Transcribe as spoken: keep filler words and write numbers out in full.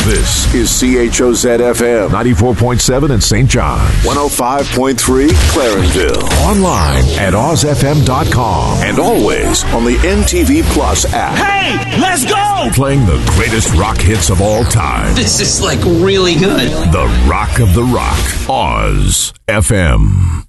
This is C H O Z F M, ninety-four point seven in Saint John, one oh five point three Clarenville. Online at oz f m dot com and always on the M T V Plus app. Hey, let's go! Playing the greatest rock hits of all time. This is like really good. The Rock of the Rock. Oz F M.